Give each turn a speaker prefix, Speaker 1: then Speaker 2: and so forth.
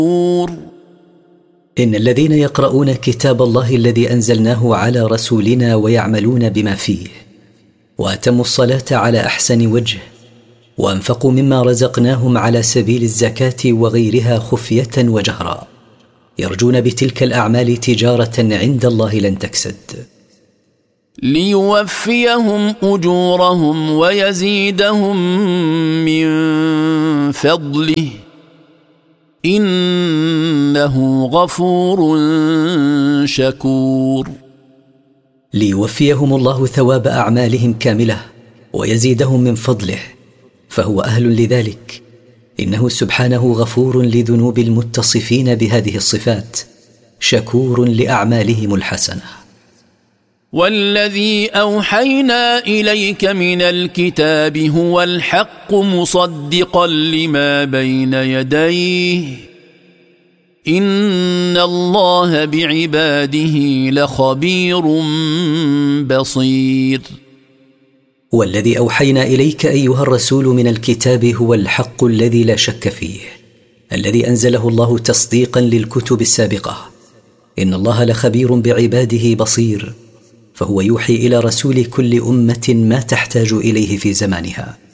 Speaker 1: إن الذين يقرؤون كتاب الله الذي أنزلناه على رسولنا ويعملون بما فيه وأتموا الصلاة على أحسن وجه وأنفقوا مما رزقناهم على سبيل الزكاة وغيرها خفية وجهرا يرجون بتلك الأعمال تجارة عند الله لن تكسد
Speaker 2: ليوفيهم أجورهم ويزيدهم من فضله إنه غفور شكور.
Speaker 1: ليوفيهم الله ثواب أعمالهم كاملة ويزيدهم من فضله فهو أهل لذلك إنه سبحانه غفور لذنوب المتصفين بهذه الصفات شكور لأعمالهم الحسنة.
Speaker 2: والذي أوحينا إليك من الكتاب هو الحق مصدقا لما بين يديه إن الله بعباده لخبير بصير.
Speaker 1: والذي أوحينا إليك أيها الرسول من الكتاب هو الحق الذي لا شك فيه الذي أنزله الله تصديقا للكتب السابقة إن الله لخبير بعباده بصير فهو يوحي إلى رسول كل أمة ما تحتاج إليه في زمانها.